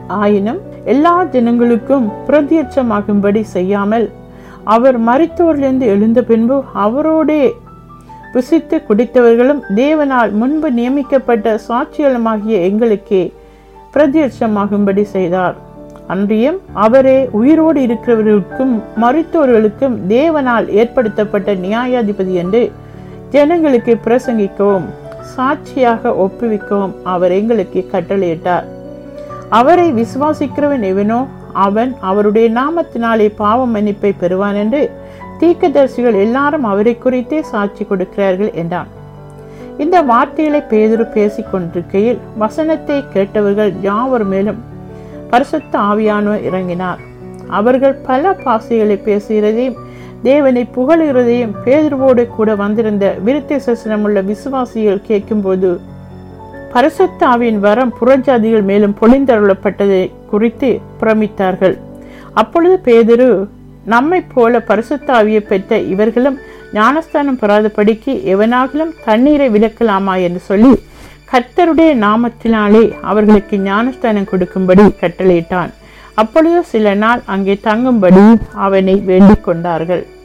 ஆயினும் எல்லா ஜனங்களுக்கும் பிரத்யட்சமாகும்படி செய்யாமல் அவர் மரித்தோரிலிருந்து எழுந்த பின்பு அவரோடே புசித்து குடித்தவர்களும் தேவனால் முன்பு நியமிக்கப்பட்ட சாட்சிகளுமாகிய எங்களுக்கே பிரத்யட்சமாகும்படி செய்தார். அன்றியும் அவரே உயிரோடு இருக்கிறவர்களுக்கும் மரித்தோர்களுக்கும் தேவனால் ஏற்படுத்தப்பட்ட நியாயாதிபதி என்று ஜனங்களுக்கு பிரசங்கிக்கவும் சாட்சியாக ஒப்புவிக்கவும் அவர் எங்களுக்கு கட்டளையிட்டார். அவரை விசுவாசிக்கிறவன் எவனோ அவன் அவருடைய நாமத்தினாலே பாவ மன்னிப்பை பெறுவான் என்று தீர்க்கதரிசிகள் எல்லாரும் அவரை குறித்தே சாட்சி கொடுக்கிறார்கள் என்றான். இந்த வார்த்தைகளை பேதுரு பேசிக் கொண்டிருக்கையில் வசனத்தை கேட்டவர்கள் யாவர் மேலும் பரிசுத்த ஆவியானவர் இறங்கினார். அவர்கள் பல பாஷைகளை பேசுகிறதையும் தேவனை புகழுகிறதையும் பேதுருவோடு கூட வந்திருந்த விருத்தசேஷனமுள்ள விசுவாசிகள் கேட்கும்போது பரிசுத்த ஆவியின் வரம் புறஜாதிகள் மேலும் பொழிந்தருளப்பட்டதை குறித்து பிரமித்தார்கள். அப்பொழுது பேதுரு, நம்மை போல பரிசுத்த ஆவியை பெற்ற இவர்களும் ஞானஸ்தானம் பெறாதபடிக்கு எவனாகிலும் தண்ணீரை விலக்கலாமா என்று சொல்லி கர்த்தருடைய நாமத்தினாலே அவர்களுக்கு ஞானஸ்தானம் கொடுக்கும்படி கட்டளையிட்டான். அப்பொழுது சில நாள் அங்கே தங்கும்படி அவனை வேண்டிக் கொண்டார்கள்.